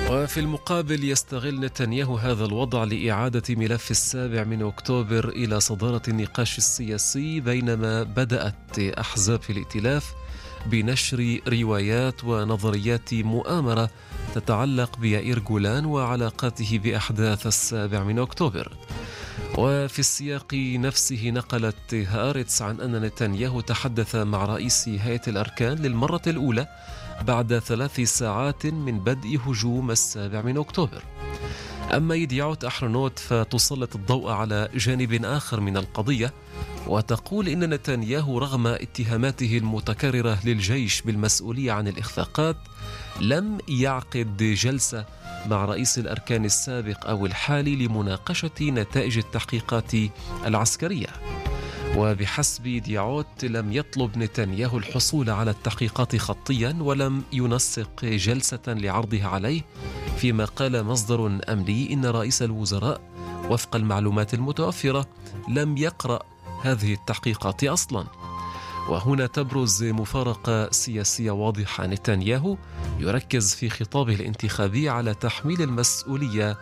وفي المقابل يستغل نتنياهو هذا الوضع لإعادة ملف 7 أكتوبر إلى صدارة النقاش السياسي، بينما بدأت أحزاب الائتلاف بنشر روايات ونظريات مؤامرة تتعلق بيائير جولان وعلاقاته بأحداث 7 أكتوبر. وفي السياق نفسه نقلت هآرتس عن أن نتنياهو تحدث مع رئيس هيئة الأركان للمرة الأولى بعد 3 ساعات من بدء هجوم 7 أكتوبر. أما يديعوت أحرنوت فتسلط الضوء على جانب آخر من القضية، وتقول إن نتنياهو رغم اتهاماته المتكررة للجيش بالمسؤولية عن الإخفاقات لم يعقد جلسة مع رئيس الأركان السابق أو الحالي لمناقشة نتائج التحقيقات العسكرية. وبحسب ديعوت لم يطلب نتنياهو الحصول على التحقيقات خطيا ولم ينسق جلسة لعرضها عليه، فيما قال مصدر أمني إن رئيس الوزراء وفق المعلومات المتوفرة لم يقرأ هذه التحقيقات أصلا. وهنا تبرز مفارقة سياسية واضحة. نتنياهو يركز في خطابه الانتخابي على تحميل المسؤولية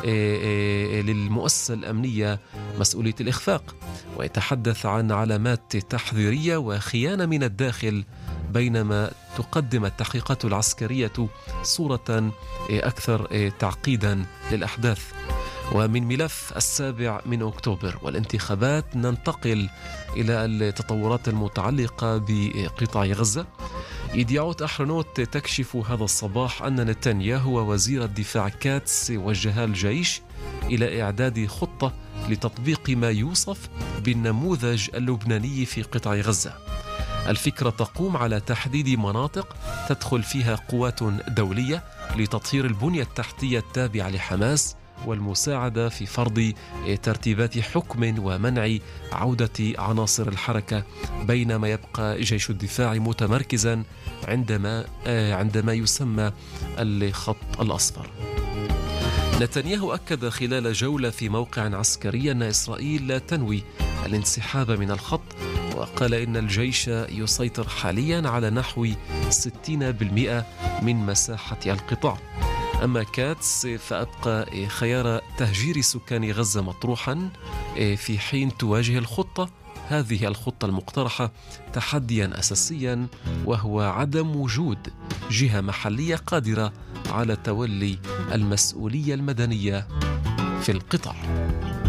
للمؤسسة الأمنية مسؤولية الإخفاق، ويتحدث عن علامات تحذيرية وخيانة من الداخل، بينما تقدم التحقيقات العسكرية صورة أكثر تعقيدا للأحداث. ومن ملف 7 أكتوبر والانتخابات ننتقل إلى التطورات المتعلقة بقطاع غزة. يديعوت أحرنوت تكشف هذا الصباح أن نتنياهو ووزير الدفاع كاتس وجها الجيش إلى إعداد خطة لتطبيق ما يوصف بالنموذج اللبناني في قطاع غزة. الفكرة تقوم على تحديد مناطق تدخل فيها قوات دولية لتطهير البنية التحتية التابعة لحماس والمساعدة في فرض ترتيبات حكم ومنع عودة عناصر الحركة، بينما يبقى جيش الدفاع متمركزا عندما يسمى الخط الأصفر. نتنياهو أكد خلال جولة في موقع عسكري أن إسرائيل لا تنوي الانسحاب من الخط، وقال إن الجيش يسيطر حاليا على نحو 60% من مساحة القطاع. أما كاتس فأبقى خيار تهجير سكان غزة مطروحا في حين تواجه هذه الخطة المقترحة تحديا أساسيا، وهو عدم وجود جهة محلية قادرة على تولي المسؤولية المدنية في القطاع.